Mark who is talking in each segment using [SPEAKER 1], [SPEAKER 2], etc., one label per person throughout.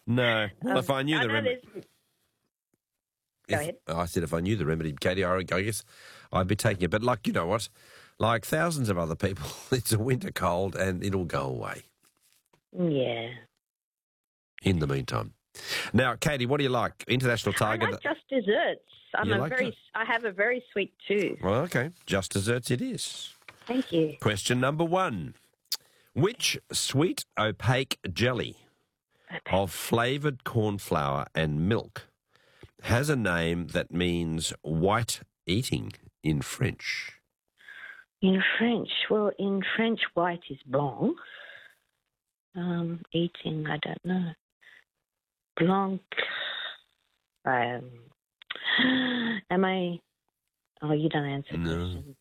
[SPEAKER 1] No. Well, if I knew the remedy...
[SPEAKER 2] Go ahead.
[SPEAKER 1] I said if I knew the remedy, Katie, I guess I'd be taking it. But, like, you know what? Like thousands of other people, it's a winter cold and it'll go away.
[SPEAKER 2] Yeah.
[SPEAKER 1] In the meantime. Now, Katie, what do you like? International Target?
[SPEAKER 2] I like Just Desserts. I have a very sweet tooth.
[SPEAKER 1] Well, okay. Just Desserts it is.
[SPEAKER 2] Thank you.
[SPEAKER 1] Question number 1. Which sweet opaque jelly of flavoured corn flour and milk has a name that means white eating in French?
[SPEAKER 2] In French? Well, in French, white is blanc. Eating, I don't know. Blanc. Am I... Oh, you don't answer questions.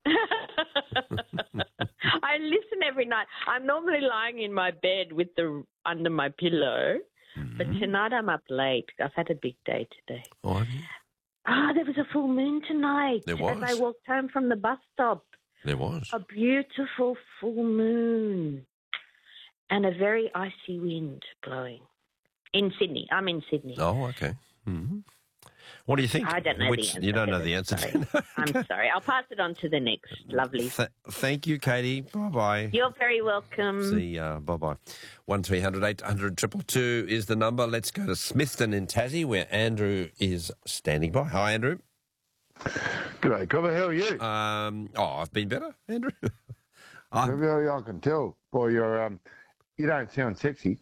[SPEAKER 2] I listen every night. I'm normally lying in my bed with under my pillow, but tonight I'm up late. I've had a big day today.
[SPEAKER 1] Oh,
[SPEAKER 2] there was a full moon tonight.
[SPEAKER 1] There was.
[SPEAKER 2] As I walked home from the bus stop.
[SPEAKER 1] There was.
[SPEAKER 2] A beautiful full moon and a very icy wind blowing in Sydney. I'm in Sydney.
[SPEAKER 1] Oh, okay. Mm-hmm. What do you think?
[SPEAKER 2] I don't know the answer.
[SPEAKER 1] You don't know the answer.
[SPEAKER 2] Sorry. I'm sorry. I'll pass it on to the next. Lovely.
[SPEAKER 1] Thank you, Katie. Bye-bye.
[SPEAKER 2] You're very welcome.
[SPEAKER 1] See ya. Bye-bye. 1300 800 222 is the number. Let's go to Smithton in Tassie, where Andrew is standing by. Hi, Andrew.
[SPEAKER 3] G'day, Cobber. How are you?
[SPEAKER 1] I've been better, Andrew.
[SPEAKER 3] I can tell by your... you don't sound sexy.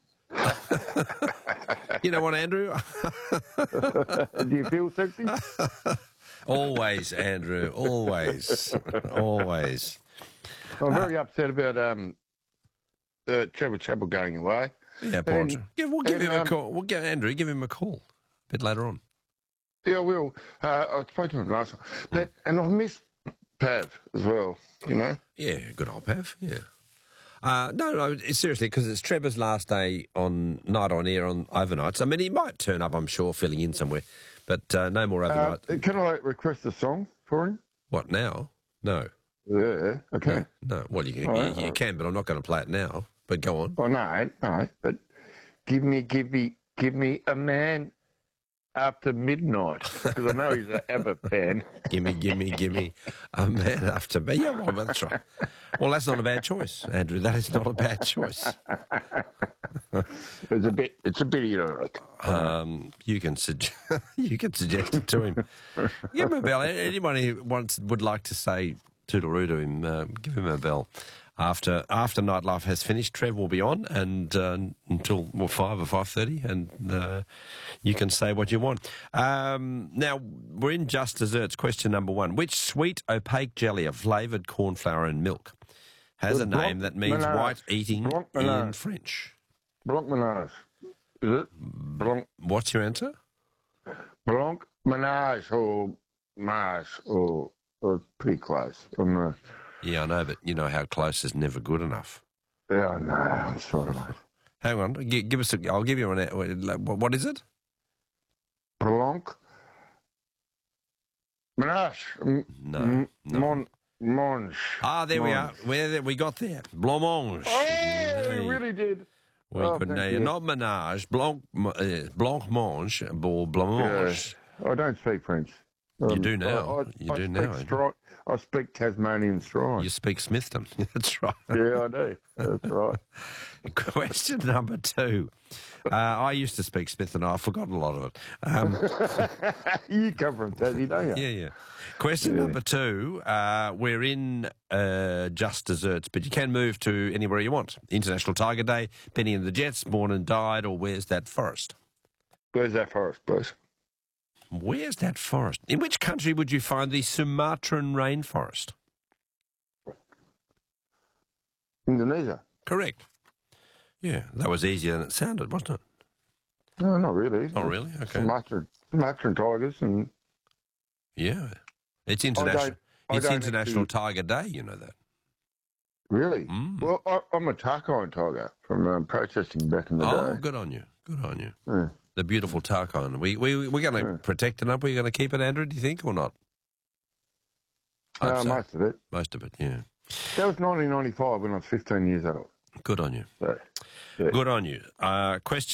[SPEAKER 1] You know what, Andrew?
[SPEAKER 3] Do you feel sexy?
[SPEAKER 1] Always, Andrew. Always. Always.
[SPEAKER 3] I'm very upset about Trevor Chappell going away.
[SPEAKER 1] Yeah, poor We'll give him a call. Andrew, give him a call a bit later on.
[SPEAKER 3] Yeah, I will. I spoke to him last night. And I've missed Pav as well, you know?
[SPEAKER 1] Yeah, good old Pav, yeah. No, seriously, because it's Trevor's last day on night on air on overnights. I mean, he might turn up, I'm sure, filling in somewhere, but no more overnight.
[SPEAKER 3] Can I request a song for him?
[SPEAKER 1] What, now? No.
[SPEAKER 3] Yeah, okay.
[SPEAKER 1] No. Well, you can, but I'm not going to play it now. But go on.
[SPEAKER 3] Oh, no, but give me a man after midnight, because I know he's an ABBA fan.
[SPEAKER 1] Gimme a man after me. Yeah, well, that's right. Well, that's not a bad choice, Andrew. That is not a bad choice.
[SPEAKER 3] It's a bit ironic.
[SPEAKER 1] You can suggest it to him. Give him a bell. Anyone who would like to say toodle-oo to him, give him a bell. After Nightlife has finished, Trev will be on and until 5 or 5:30, and you can say what you want. Now, we're in Just Desserts. Question number 1. Which sweet, opaque jelly of flavoured corn flour and milk has a name that means white eating in French?
[SPEAKER 3] Blanc Menage. Is it? Blanc.
[SPEAKER 1] What's your answer?
[SPEAKER 3] Blanc Menage or Mars or pretty close.
[SPEAKER 1] Yeah, I know, but you know how close is never good enough.
[SPEAKER 3] Yeah, I know. I'm sorry, mate.
[SPEAKER 1] Hang on. Give us. I'll give you an. What is it?
[SPEAKER 3] Blanc Menage.
[SPEAKER 1] No.
[SPEAKER 3] Mange.
[SPEAKER 1] Ah, there we are. We got there. Blancmange.
[SPEAKER 3] Oh, we really did.
[SPEAKER 1] We couldn't know. Not menage. Blancmange or blancmange.
[SPEAKER 3] Yeah. I don't speak French.
[SPEAKER 1] You do now.
[SPEAKER 3] I speak Tasmanian Stride.
[SPEAKER 1] You speak Smithton. That's right.
[SPEAKER 3] Yeah, I do. That's right.
[SPEAKER 1] Question number 2. I used to speak Smithton. I've forgotten a lot of it.
[SPEAKER 3] You come from Tassie, don't you?
[SPEAKER 1] Yeah. Question number 2. We're in Just Desserts, but you can move to anywhere you want. International Tiger Day, Benny and the Jets, Born and Died, or Where's That Forest?
[SPEAKER 3] Where's that forest, please?
[SPEAKER 1] Where's that forest? In which country would you find the Sumatran rainforest?
[SPEAKER 3] Indonesia.
[SPEAKER 1] Correct. Yeah, that was easier than it sounded, wasn't it?
[SPEAKER 3] No, not really.
[SPEAKER 1] Oh, really? Okay.
[SPEAKER 3] Sumatran tigers and...
[SPEAKER 1] Yeah. It's International, International Tiger Day, you know that.
[SPEAKER 3] Really?
[SPEAKER 1] Mm.
[SPEAKER 3] Well, I'm a Tarkine tiger from protesting back in the day.
[SPEAKER 1] Oh, good on you. Good on you.
[SPEAKER 3] Yeah.
[SPEAKER 1] The beautiful Tarkine. We're going to protect it up. We're going to keep it, Andrew, do you think, or not?
[SPEAKER 3] Most of it.
[SPEAKER 1] Most of it, yeah.
[SPEAKER 3] That was 1995 when I was 15 years old.
[SPEAKER 1] Good on you.
[SPEAKER 3] So, yeah.
[SPEAKER 1] Good on you. Question